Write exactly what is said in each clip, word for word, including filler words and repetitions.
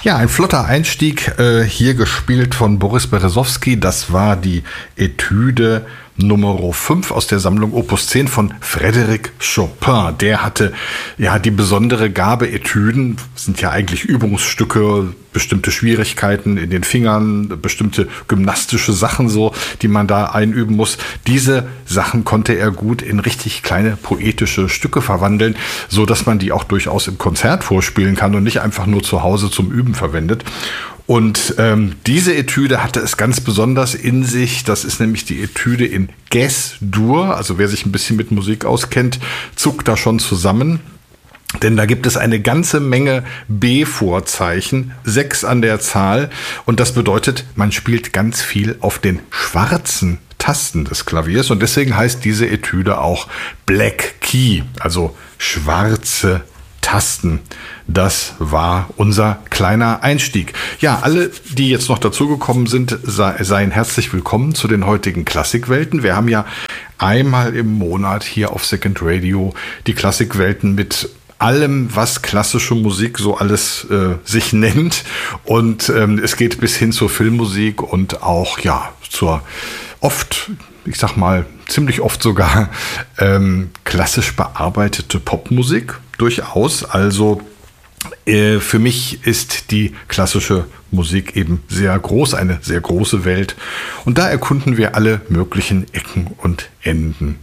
Ja, ein flotter Einstieg, äh, hier gespielt von Boris Berezowski. Das war die Etüde Nummer fünf aus der Sammlung Opus zehn von Frédéric Chopin. Der hatte ja die besondere Gabe, Etüden sind ja eigentlich Übungsstücke, bestimmte Schwierigkeiten in den Fingern, bestimmte gymnastische Sachen so, die man da einüben muss. Diese Sachen konnte er gut in richtig kleine poetische Stücke verwandeln, so dass man die auch durchaus im Konzert vorspielen kann und nicht einfach nur zu Hause zum Üben verwendet. Und ähm, diese Etüde hatte es ganz besonders in sich. Das ist nämlich die Etüde in Ges-Dur. Also wer sich ein bisschen mit Musik auskennt, zuckt da schon zusammen. Denn da gibt es eine ganze Menge B-Vorzeichen, sechs an der Zahl. Und das bedeutet, man spielt ganz viel auf den schwarzen Tasten des Klaviers. Und deswegen heißt diese Etüde auch Black Key, also schwarze Tasten. Das war unser kleiner Einstieg. Ja, alle, die jetzt noch dazugekommen sind, seien herzlich willkommen zu den heutigen Klassikwelten. Wir haben ja einmal im Monat hier auf Second Radio die Klassikwelten mit allem, was klassische Musik so alles äh, sich nennt. Und ähm, es geht bis hin zur Filmmusik und auch ja zur oft, ich sag mal, ziemlich oft sogar ähm, klassisch bearbeitete Popmusik. Durchaus. Also äh, für mich ist die klassische Musik eben sehr groß, eine sehr große Welt. Und da erkunden wir alle möglichen Ecken und Enden.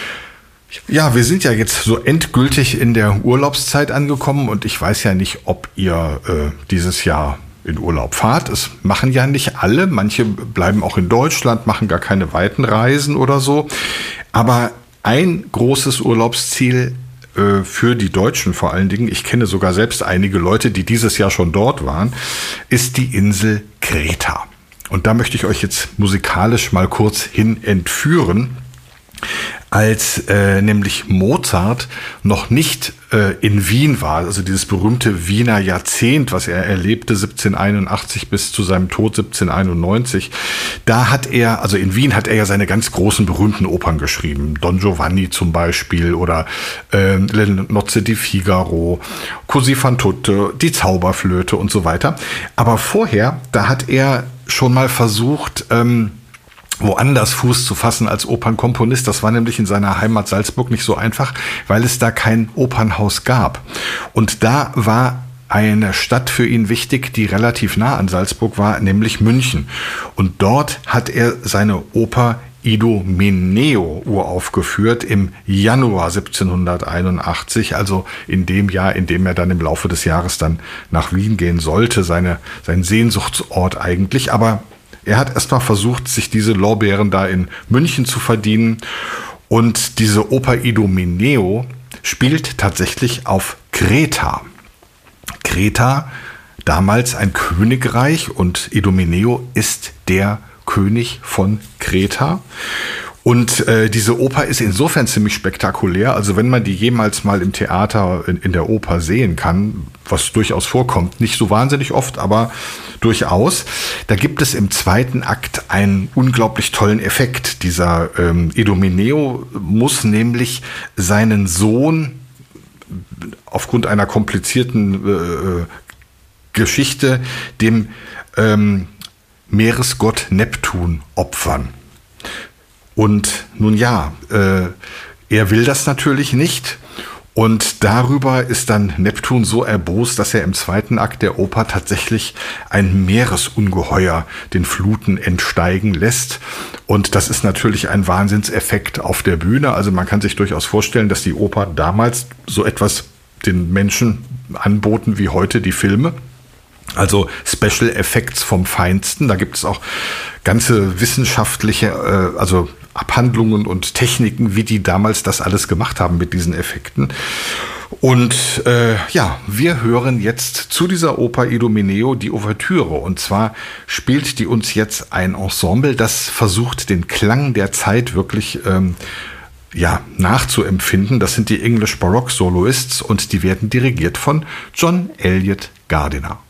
Ja, wir sind ja jetzt so endgültig in der Urlaubszeit angekommen und ich weiß ja nicht, ob ihr äh, dieses Jahr in Urlaub fahrt. Es machen ja nicht alle. Manche bleiben auch in Deutschland, machen gar keine weiten Reisen oder so. Aber ein großes Urlaubsziel äh, für die Deutschen vor allen Dingen, ich kenne sogar selbst einige Leute, die dieses Jahr schon dort waren, ist die Insel Kreta. Und da möchte ich euch jetzt musikalisch mal kurz hin entführen. Als äh, nämlich Mozart noch nicht äh, in Wien war, also dieses berühmte Wiener Jahrzehnt, was er erlebte, siebzehnhunderteinundachtzig bis zu seinem Tod siebzehnhunderteinundneunzig, da hat er, also in Wien hat er ja seine ganz großen berühmten Opern geschrieben, Don Giovanni zum Beispiel oder äh, Le Nozze di Figaro, Così fan tutte, die Zauberflöte und so weiter. Aber vorher, da hat er schon mal versucht, ähm, woanders Fuß zu fassen als Opernkomponist. Das war nämlich in seiner Heimat Salzburg nicht so einfach, weil es da kein Opernhaus gab. Und da war eine Stadt für ihn wichtig, die relativ nah an Salzburg war, nämlich München. Und dort hat er seine Oper Idomeneo uraufgeführt im Januar siebzehnhunderteinundachtzig, also in dem Jahr, in dem er dann im Laufe des Jahres dann nach Wien gehen sollte, seine, sein Sehnsuchtsort eigentlich. Aber er hat erst mal versucht, sich diese Lorbeeren da in München zu verdienen. Und diese Oper Idomeneo spielt tatsächlich auf Kreta. Kreta, damals ein Königreich, und Idomeneo ist der König von Kreta. Und äh, diese Oper ist insofern ziemlich spektakulär. Also wenn man die jemals mal im Theater, in, in der Oper sehen kann, was durchaus vorkommt, nicht so wahnsinnig oft, aber durchaus, da gibt es im zweiten Akt einen unglaublich tollen Effekt. Dieser ähm, Idomeneo muss nämlich seinen Sohn aufgrund einer komplizierten äh, Geschichte dem ähm, Meeresgott Neptun opfern. Und nun ja, äh, er will das natürlich nicht. Und darüber ist dann Neptun so erbost, dass er im zweiten Akt der Oper tatsächlich ein Meeresungeheuer den Fluten entsteigen lässt. Und das ist natürlich ein Wahnsinnseffekt auf der Bühne. Also man kann sich durchaus vorstellen, dass die Oper damals so etwas den Menschen anboten wie heute die Filme. Also Special Effects vom Feinsten. Da gibt es auch ganze wissenschaftliche, äh, also Abhandlungen und Techniken, wie die damals das alles gemacht haben mit diesen Effekten. Und äh, ja, wir hören jetzt zu dieser Oper Idomeneo die Ouvertüre. Und zwar spielt die uns jetzt ein Ensemble, das versucht, den Klang der Zeit wirklich ähm, ja, nachzuempfinden. Das sind die English Baroque Soloists und die werden dirigiert von John Elliott Gardiner.